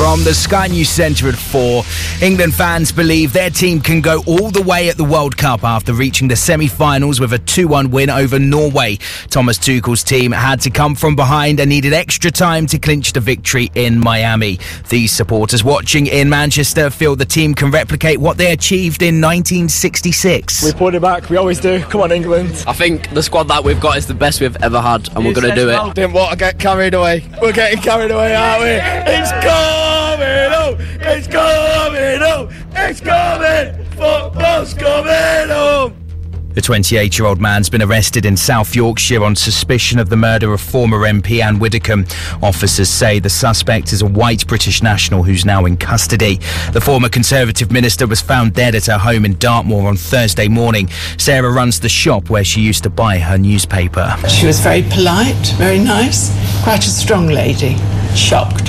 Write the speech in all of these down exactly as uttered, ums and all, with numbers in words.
from the Sky News Centre at four. England fans believe their team can go all the way at the World Cup after reaching the semi-finals with a two one win over Norway. Thomas Tuchel's team had to come from behind and needed extra time to clinch the victory in Miami. These supporters watching in Manchester feel the team can replicate what they achieved in nineteen sixty-six. We pulled it back, we always do. Come on, England. I think the squad that we've got is the best we've ever had, and we're going to do it. Didn't want to get carried away. We're getting carried away, aren't we? It's coming up! It's coming up! It's coming! Football's coming up! The twenty-eight-year-old man's been arrested in South Yorkshire on suspicion of the murder of former M P Anne Widdecombe. Officers say the suspect is a white British national who's now in custody. The former Conservative minister was found dead at her home in Dartmoor on Thursday morning. Sarah runs the shop where she used to buy her newspaper. She was very polite, very nice, quite a strong lady. Shocked.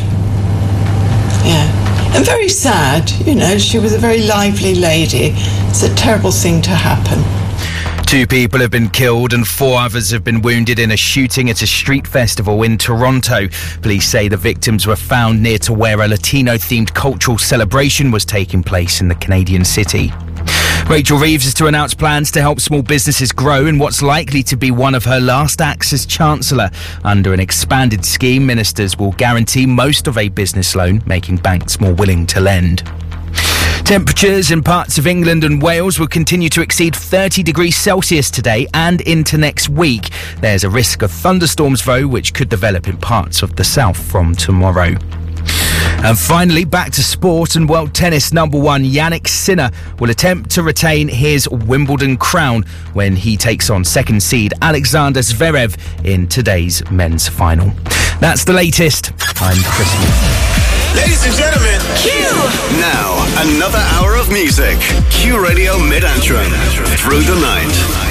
Yeah. And very sad, you know, she was a very lively lady. It's a terrible thing to happen. Two people have been killed and four others have been wounded in a shooting at a street festival in Toronto. Police say the victims were found near to where a Latino-themed cultural celebration was taking place in the Canadian city. Rachel Reeves is to announce plans to help small businesses grow in what's likely to be one of her last acts as Chancellor. Under an expanded scheme, ministers will guarantee most of a business loan, making banks more willing to lend. Temperatures in parts of England and Wales will continue to exceed thirty degrees Celsius today and into next week. There's a risk of thunderstorms, though, which could develop in parts of the south from tomorrow. And finally, back to sport, and world tennis number one Jannik Sinner will attempt to retain his Wimbledon crown when he takes on second seed Alexander Zverev in today's men's final. That's the latest. I'm Chris Smith. Ladies and gentlemen, Q! Now, another hour of music. Q Radio Mid-Antrim. Through the night.